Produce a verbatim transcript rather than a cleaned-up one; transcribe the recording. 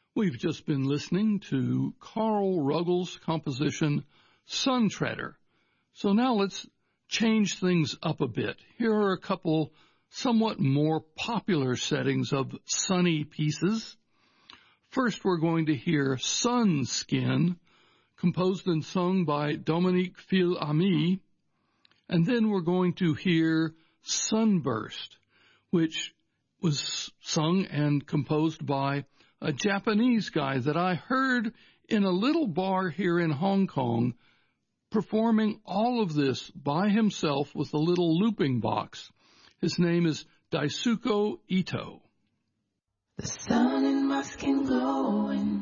We've just been listening to Carl Ruggles' composition, Sun Treader. So now let's change things up a bit. Here are a couple somewhat more popular settings of sunny pieces. First, we're going to hear Sun Skin, composed and sung by Dominique Fil-Ami. And then we're going to hear Sunburst, which was sung and composed by a Japanese guy that I heard in a little bar here in Hong Kong, performing all of this by himself with a little looping box. His name is Daisuke Ito. The sun in my skin glowing,